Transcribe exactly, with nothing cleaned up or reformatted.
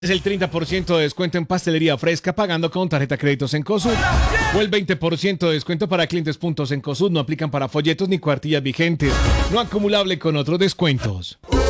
Es el treinta por ciento de descuento en pastelería fresca pagando con tarjeta créditos en Cosud. O el veinte por ciento de descuento para clientes puntos en Cosud. No aplican para folletos ni cuartillas vigentes. No acumulable con otros descuentos.